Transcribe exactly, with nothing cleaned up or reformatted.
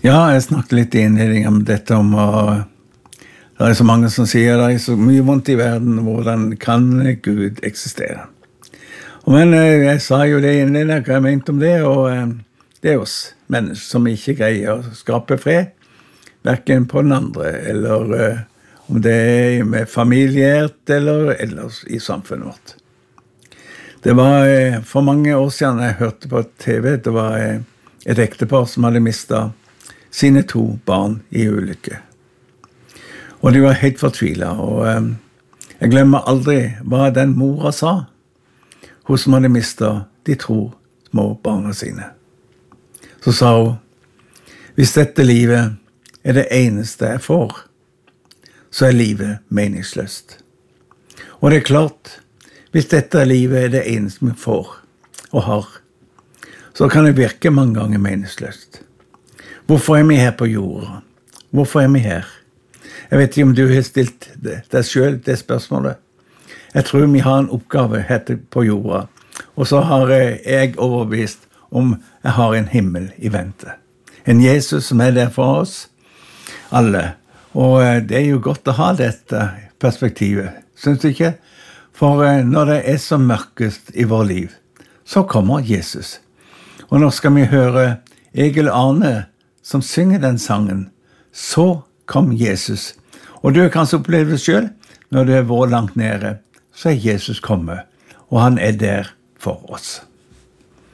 Ja, jeg snakket litt i innledningen om dette om å, det er så mange som sier det er så mye vondt i verden, hvordan kan Gud eksistere? Men jeg sa jo det i innledningen, hva jeg mente om det, og det er oss mennesker som ikke greier å skape fred, hverken på den andre, eller om det er med familiert eller ellers i samfunnet vårt. Det var for mange år siden jeg hørte på T V, det var et ektepar som hadde mistet sine to barn i ulykke. Og de var helt fortvilet, og jeg glemmer aldri hva den mora sa, hun som hadde mistet de to små barna sine. Så sa hun, hvis dette livet er det eneste jeg får, så er livet meningsløst. Og det er klart, hvis dette livet er det eneste vi får og har, så kan det virke mange ganger meningsløst. Hvorfor er vi her på jorda? Hvorfor er vi her? Jeg vet ikke om du har stilt deg selv det spørsmålet. Jeg tror vi har en oppgave her på jorda, og så har jeg overbevist om jeg har en himmel i vente. En Jesus som er der for oss, alle. Og det er jo godt å ha dette perspektivet, synes du ikke? For når det er så mørkest i vår liv, så kommer Jesus. Og nå skal vi høre Egil Arne som synger den sangen. Så kom Jesus. Og du kan så oppleve det selv, når du er vært langt nede, så er Jesus kommet, og han er der for oss.